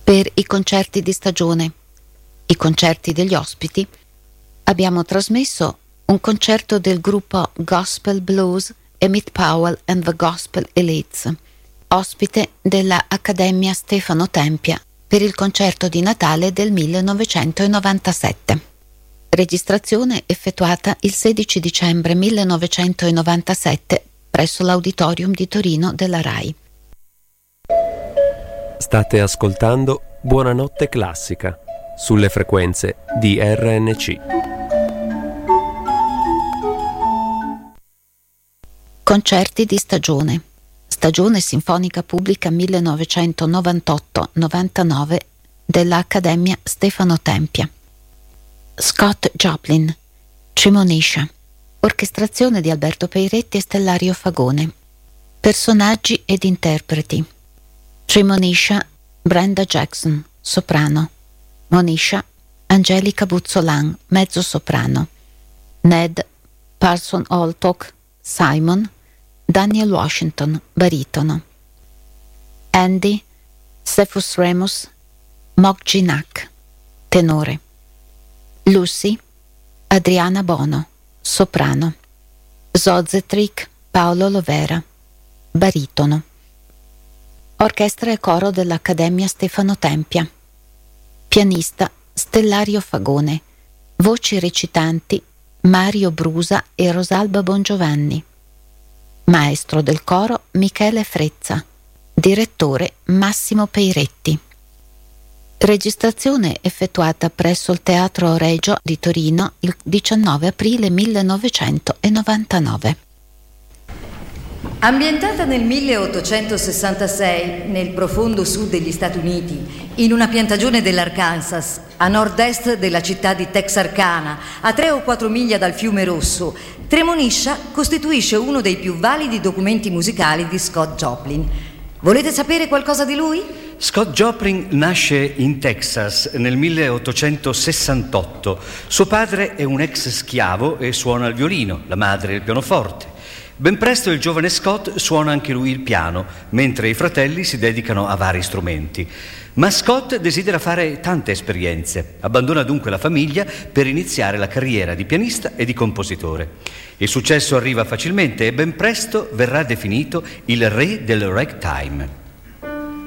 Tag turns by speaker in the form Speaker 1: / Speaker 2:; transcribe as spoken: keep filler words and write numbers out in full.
Speaker 1: Per i concerti di stagione, i concerti degli ospiti, abbiamo trasmesso un concerto del gruppo Gospel Blues Emmett Powell and the Gospel Elites, ospite della Accademia Stefano Tempia per il concerto di Natale del millenovecentonovantasette. Registrazione effettuata il sedici dicembre millenovecentonovantasette presso l'Auditorium di Torino della RAI.
Speaker 2: State ascoltando Buonanotte Classica sulle frequenze di R N C.
Speaker 1: Concerti di stagione. Stagione Sinfonica Pubblica millenovecentonovantotto novantanove dell'Accademia Stefano Tempia. Scott Joplin, Tremonisha, orchestrazione di Alberto Peiretti e Stellario Fagone. Personaggi ed interpreti. Tremonisha, Brenda Jackson, soprano. Monisha, Angelica Buzzolan, mezzo soprano. Ned, Parson Altok, Simon, Daniel Washington, baritono. Andy, Cephus Remus, Mokjinak, tenore. Lucy, Adriana Bono, soprano. Zozetrik, Paolo Lovera, baritono. Orchestra e coro dell'Accademia Stefano Tempia. Pianista Stellario Fagone. Voci recitanti Mario Brusa e Rosalba Bongiovanni. Maestro del coro Michele Frezza. Direttore Massimo Peiretti. Registrazione effettuata presso il Teatro Regio di Torino il diciannove aprile millenovecentonovantanove.
Speaker 3: Ambientata nel milleottocentosessantasei nel profondo sud degli Stati Uniti, in una piantagione dell'Arkansas, a nord-est della città di Texarkana, a tre o quattro miglia dal fiume Rosso, Tremonisha costituisce uno dei più validi documenti musicali di Scott Joplin. Volete sapere qualcosa di lui?
Speaker 4: Scott Joplin nasce in Texas nel milleottocentosessantotto. Suo padre è un ex schiavo e suona il violino, la madre il pianoforte. Ben presto il giovane Scott suona anche lui il piano, mentre i fratelli si dedicano a vari strumenti. Ma Scott desidera fare tante esperienze. Abbandona dunque la famiglia per iniziare la carriera di pianista e di compositore. Il successo arriva facilmente e ben presto verrà definito il re del ragtime.